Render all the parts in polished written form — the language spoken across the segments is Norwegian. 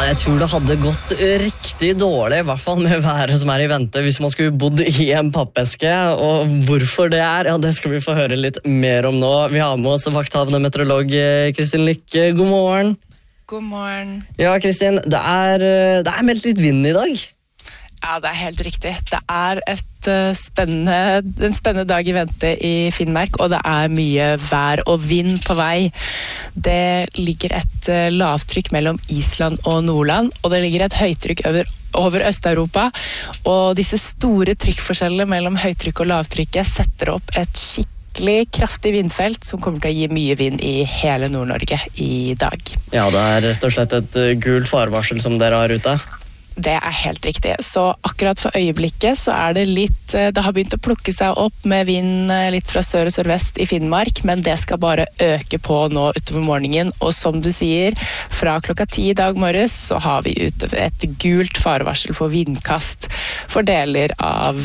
jeg tror det hadde gått riktig dårlig, I hvert fall med været som I vente, hvis man skulle bodd I en pappeske, og hvorfor det ja, det skal vi få høre litt mer om nå. Vi har med oss vakthavende meteorolog Kristin Lykke. God morgen. God morgen. Ja, Kristin, det er meldt litt vind I dag. Ja, det helt riktig. Det en spennende dag I vente I Finnmark, og det mye vær og vind på vei. Det ligger et lavtrykk mellom Island og Nordland, og det ligger et høytrykk over Øst-Europa, og disse store trykkforskjellene mellom høytrykk og lavtrykket setter opp et skikkelig kraftig vindfelt som kommer til å gi mye vind I hele Nord-Norge I dag. Ja, det rett og slett et gult farvarsel som dere har ute. Det helt riktig. Så akkurat for øyeblikket så det litt, det har begynt å plukke seg opp med vind litt fra sør og sørvest I Finnmark, men det skal bare øke på nå utover morgenen, og som du sier, fra klokka 10 I dag morges så har vi ute et gult farevarsel for vindkast for deler av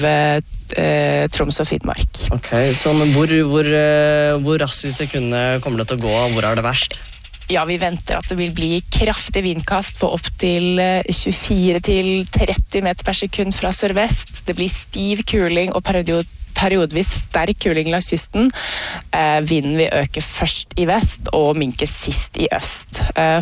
Troms og Finnmark. Ok, så men hvor raskt I sekundet kommer det til å gå, hvor det verst? Ja, vi venter at det vil bli kraftig vindkast på opp til 24 til 30 meter per sekund fra sørvest. Det blir stiv kuling og periodvis sterk kuling langs kysten. Vinden vil øke først I vest og minke sist I øst.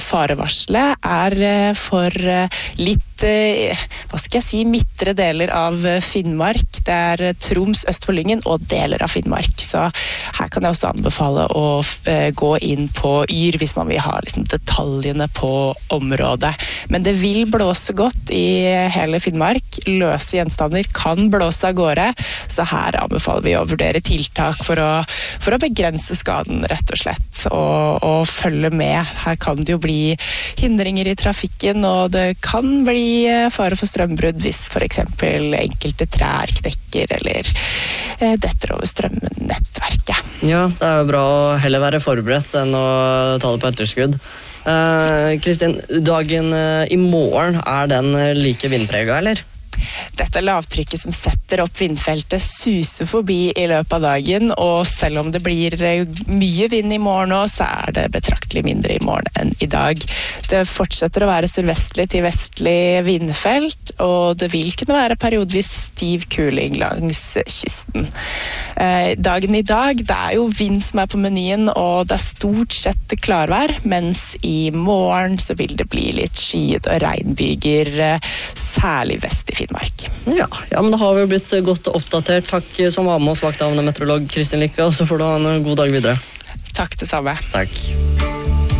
Farevarselet for litt, hva skal jeg si, midtre deler av Finnmark. Det Troms øst for Lyngen og deler av Finnmark. Så her kan jeg også anbefale å gå inn på Yr hvis man vil ha liksom, detaljene på området. Men det vil blåse godt I hele Finnmark. Løse gjenstander kan blåse av gårde, så her anbefaler vi å vurdere tiltak for å begrense skaden, rett og slett, og følge med. Her kan det jo bli hindringer I trafikken, og det kan bli fare for strømbrudd hvis for eksempel enkelte trær knekker eller detter over strømnettverket. Ja, det jo bra å heller være forberedt enn å ta det på etterskudd. Kristin, dagen I morgen den like vindpreget, eller? Dette lavtrykket som setter opp vindfeltet suser forbi I løpet av dagen, og selv om det blir mye vind I morgen nå, så det betraktelig mindre I morgen enn I dag. Det fortsetter å være sørvestlig til vestlig vindfelt, og det vil kunne være periodvis stiv kuling langs kysten. Dagen I dag, det jo vind som på menyen, og det stort sett klarvær, mens I morgen så vil det bli litt skyet og regnbyger, særlig vest I Finnmark. Ja, men da har vi blitt godt oppdatert. Takk som var med oss, vakthavende meteorolog Kristin Lykke, og så får du ha en god dag videre. Takk det samme. Takk.